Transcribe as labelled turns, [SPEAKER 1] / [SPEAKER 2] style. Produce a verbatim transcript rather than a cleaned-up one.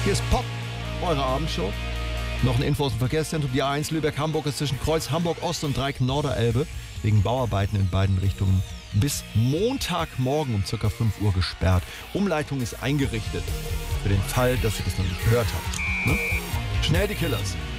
[SPEAKER 1] Hier ist Pop, eure Abendshow. Noch eine Info aus dem Verkehrszentrum. Die A eins Lübeck-Hamburg ist zwischen Kreuz Hamburg-Ost und Dreieck-Norderelbe wegen Bauarbeiten in beiden Richtungen bis Montagmorgen um ca. fünf Uhr gesperrt. Umleitung ist eingerichtet. Für den Fall, dass ihr das noch nicht gehört habt. Ne? Schnell die Killers.